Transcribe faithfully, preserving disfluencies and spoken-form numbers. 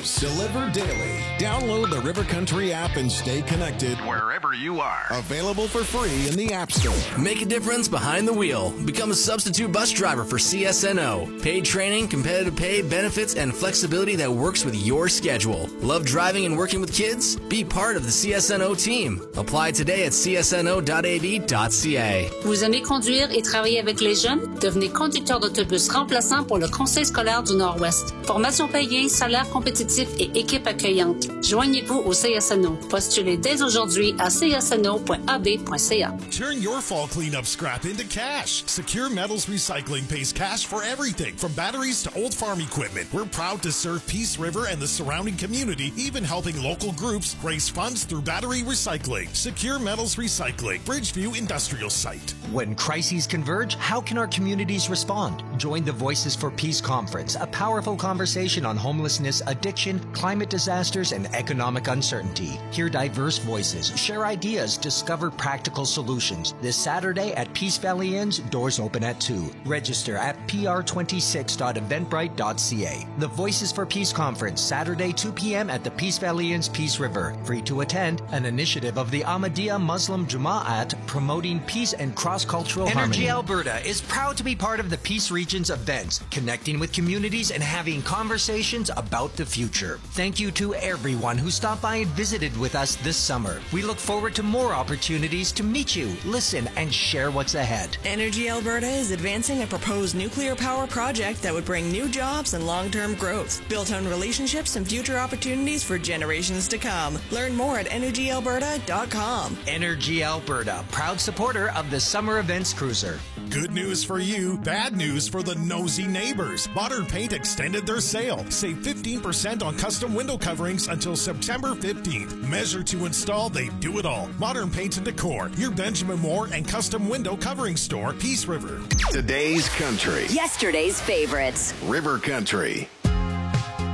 news delivered daily. Download the River Country app and stay connected wherever you are. Available for free in the App Store. Make a difference behind the wheel. Become a substitute bus driver for C S N O. Paid training, competitive pay, benefits, and flexibility that works with your schedule. Love driving and working with kids? Be part of the C S N O team. Apply today at c s n o dot a d dot c a. Vous aimez conduire et travailler avec les jeunes? Devenez conducteur d'autobus remplaçant pour le Conseil scolaire du Nord-Ouest. Formation payée, salaire compétitif et équipe accueillante. Joignez-vous au C S N O. Postulez dès aujourd'hui à c s n o point a b point c a. Turn your fall cleanup scrap into cash. Secure Metals Recycling pays cash for everything from batteries to old farm equipment. We're proud to serve Peace River and the surrounding community, even helping local groups raise funds through battery recycling. Secure Metals Recycling, Bridgeview Industrial Site. When crises converge, how can our communities respond? Join the Voices for Peace Conference, a powerful conversation on homelessness, addiction, climate disasters, and economic uncertainty. Hear diverse voices, share ideas, discover practical solutions. This Saturday at Peace Valley Inns, doors open at two. Register at p r twenty-six dot eventbrite dot c a. The Voices for Peace Conference, Saturday, two p.m. at the Peace Valley Inns, Peace River. Free to attend, an initiative of the Ahmadiyya Muslim Juma'at promoting peace and cross-cultural harmony. Energy Alberta is proud to be part of the Peace Region's events, connecting with communities and having conversations about the future. Thank you to everyone who stopped by and visited with us this summer. We look forward to more opportunities to meet you, listen, and share what's ahead. Energy Alberta is advancing a proposed nuclear power project that would bring new jobs and long-term growth, built on relationships and future opportunities for generations to come. Learn more at energy alberta dot com. Energy Alberta, proud supporter of the Summer Events Cruiser. Good news for you, bad news for the nosy neighbors. Modern Paint extended their sale. Save fifteen percent on custom window coverings until September fifteenth. Measure to install, they do it all. Modern Paint and Decor, your Benjamin Moore and custom window covering store, Peace River. Today's country. Yesterday's favorites. River Country.